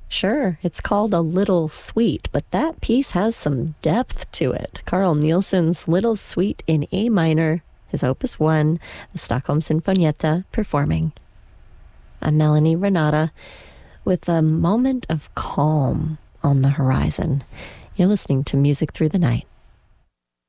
Sure, it's called A Little Suite, but that piece has some depth to it. Carl Nielsen's Little Suite in A minor, his Opus 1, the Stockholm Sinfonietta, performing. I'm Melanie Renata with a moment of calm on the horizon. You're listening to Music Through the Night.